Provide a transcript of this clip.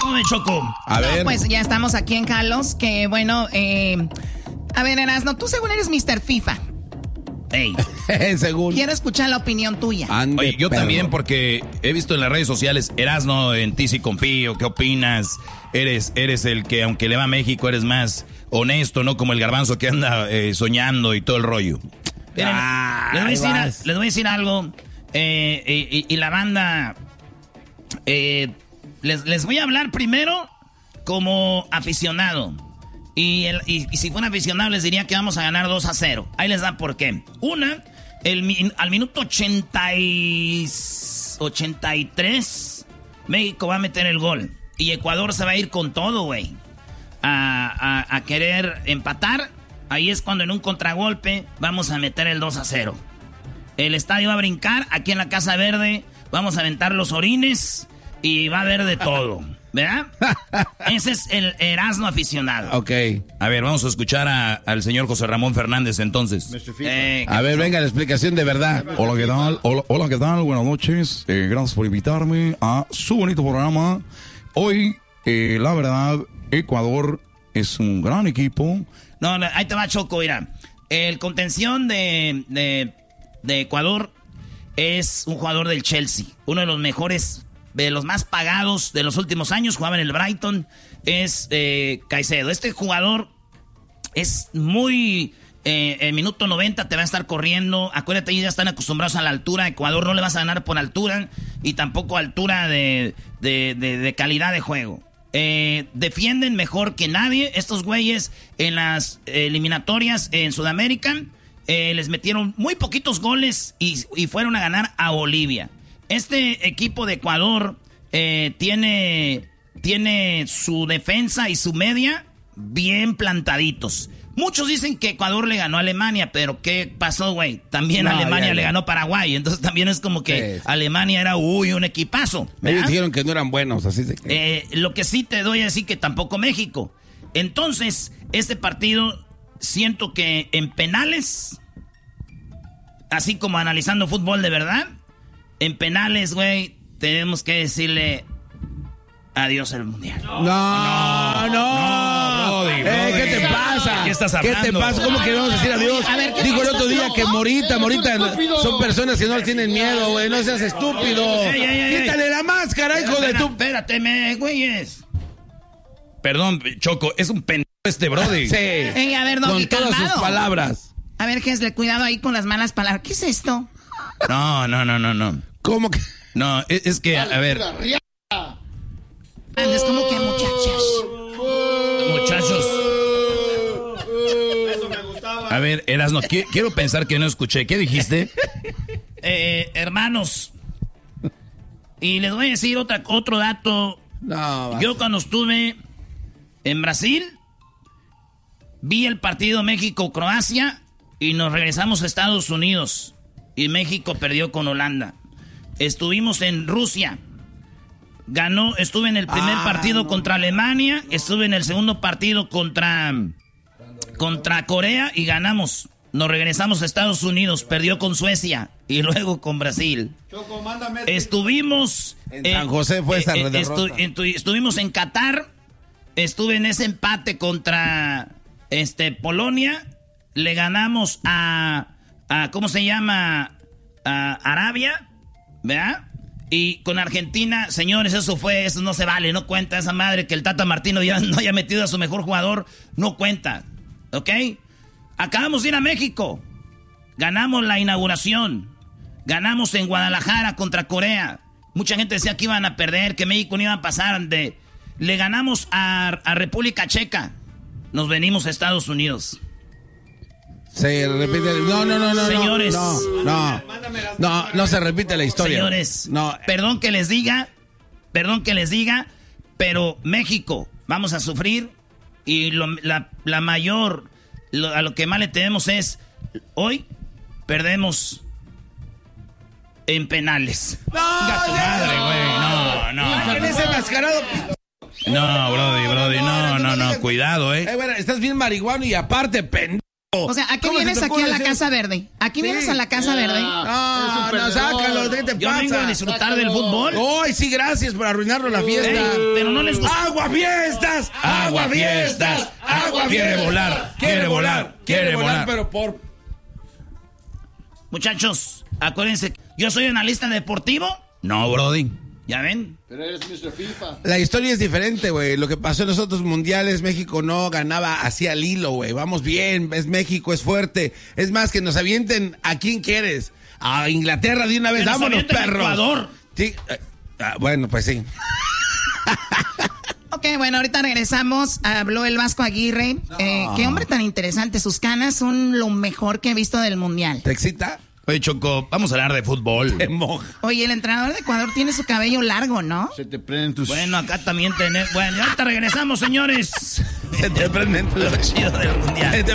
¿Cómo me chocó? A ver. Pues ya estamos aquí en Carlos, que bueno, a ver, Erasno, tú según eres Mr. FIFA. Ey. Según. Quiero escuchar la opinión tuya. Oye, yo también, porque he visto en las redes sociales, Erasno, en ti sí confío, ¿qué opinas? Eres el que, aunque le va a México, eres más honesto, ¿no? Como el Garbanzo que anda soñando y todo el rollo. Miren, les voy a decir algo. Y la banda... les voy a hablar primero como aficionado. Y si fuera aficionado les diría que vamos a ganar 2-0. Ahí les da por qué. Al minuto 83, México va a meter el gol. Y Ecuador se va a ir con todo, güey. A querer empatar. Ahí es cuando en un contragolpe vamos a meter el 2-0. El estadio va a brincar. Aquí en la Casa Verde vamos a aventar los orines. Y va a haber de todo. ¿Verdad? Ese es el Erasmo aficionado. Ok. A ver, vamos a escuchar al señor José Ramón Fernández entonces. A ver, venga la explicación de verdad. Hola, ¿qué tal? Hola, ¿qué tal? Buenas noches. Gracias por invitarme a su bonito programa. Hoy, la verdad, Ecuador es un gran equipo. No, ahí te va, Choco, mira. El contención de Ecuador es un jugador del Chelsea. Uno de los mejores, de los más pagados de los últimos años. Jugaba en el Brighton. Es Caicedo. Este jugador es muy... en minuto 90 te va a estar corriendo. Acuérdate, ellos ya están acostumbrados a la altura. Ecuador no le vas a ganar por altura. Y tampoco altura de calidad de juego. Defienden mejor que nadie. Estos güeyes en las eliminatorias en Sudamérica les metieron muy poquitos goles y fueron a ganar a Bolivia. Este equipo de Ecuador tiene su defensa y su media bien plantaditos. Muchos dicen que Ecuador le ganó a Alemania, pero ¿qué pasó, güey? También Alemania le ganó a Paraguay, entonces también es como que Alemania era, un equipazo, ¿verdad? Ellos dijeron que no eran buenos, así de que... lo que sí te doy a decir que tampoco México. Entonces, este partido, siento que en penales, así como analizando fútbol de verdad, en penales, güey, tenemos que decirle adiós al mundial. No. ¿Qué te pasa? ¿Qué estás hablando? ¿Qué te pasa? ¿Cómo que vamos a decir adiós? A ver, Dijo el otro día que Morita son personas que no tienen miedo, güey. No seas estúpido. Quítale la máscara, hijo de tu... Espérate, güeyes. Perdón, Choco, es un pendejo este brody. Sí. A ver, Doggy, con todas sus palabras. A ver, Gesle, cuidado ahí con las malas palabras. ¿Qué es esto? No. ¿Cómo que...? No, es que, a ver... Es como que muchachos. Eso me gustaba. A ver, Erasno, quiero pensar que no escuché. ¿Qué dijiste? Hermanos. Y les voy a decir otro dato. No, yo cuando estuve en Brasil, vi el partido México-Croacia y nos regresamos a Estados Unidos. Y México perdió con Holanda. Estuvimos en Rusia. Estuve en el primer partido contra Alemania, estuve en el segundo partido contra Corea y ganamos. Nos regresamos a Estados Unidos, perdió con Suecia y luego con Brasil. Choco, mándame. Estuvimos en San José, fue esa derrota. Estuvimos en Qatar, estuve en ese empate contra Polonia, le ganamos a ¿cómo se llama? A Arabia, ¿verdad? Y con Argentina, señores, eso no se vale, no cuenta esa madre que el Tata Martino ya no haya metido a su mejor jugador, no cuenta, ¿ok? Acabamos de ir a México, ganamos la inauguración, ganamos en Guadalajara contra Corea, mucha gente decía que iban a perder, que México no iba a pasar, le ganamos a República Checa, nos venimos a Estados Unidos. Se repite. No. Señores. No se repite la historia. Señores. No. Perdón que les diga, pero México, vamos a sufrir. Y la mayor, a lo que más le tenemos es, hoy perdemos en penales. ¡No! Tu madre, güey. No. En ese mascarado. No, Brody, no, cuidado, Bueno, estás bien marihuano y aparte, pendejo. O sea, ¿a qué vienes aquí a la Casa Verde? ¿Aquí vienes a la Casa Verde? No, sácalo, ¿qué te pasa? Yo vengo a disfrutar del fútbol. Ay, sí, gracias por arruinarlo la fiesta. Pero no les gusta. ¡Aguafiestas! ¡Aguafiestas! Quiere volar, quiere volar. Pero por... Muchachos, acuérdense, yo soy analista deportivo. No, brody. ¿Ya ven? Pero eres Mr. FIFA. La historia es diferente, güey. Lo que pasó en los otros mundiales, México no ganaba así al hilo, güey. Vamos bien, es México, es fuerte. Es más, que nos avienten a quién quieres. A Inglaterra de una vez, vámonos, perros. Ecuador. Sí, bueno, pues sí. Ok, bueno, ahorita regresamos. Habló el Vasco Aguirre. Qué hombre tan interesante. Sus canas son lo mejor que he visto del mundial. ¿Te excita? Oye, Choco, vamos a hablar de fútbol. Te moja. Oye, el entrenador de Ecuador tiene su cabello largo, ¿no? Se te prenden tus... Bueno, acá también tenemos... Bueno, y ahorita regresamos, señores. Se te prenden Lo chido del mundial.